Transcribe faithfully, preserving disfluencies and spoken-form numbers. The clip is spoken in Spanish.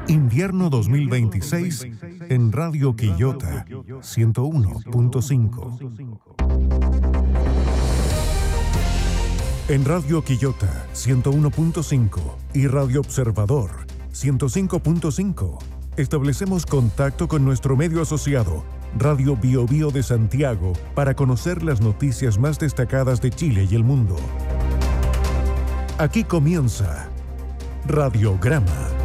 Invierno dos mil veintiséis en Radio Quillota ciento uno punto cinco. En Radio Quillota ciento uno punto cinco y Radio Observador ciento cinco punto cinco establecemos contacto con nuestro medio asociado, Radio Bio Bio de Santiago, para conocer las noticias más destacadas de Chile y el mundo. Aquí comienza Radiograma.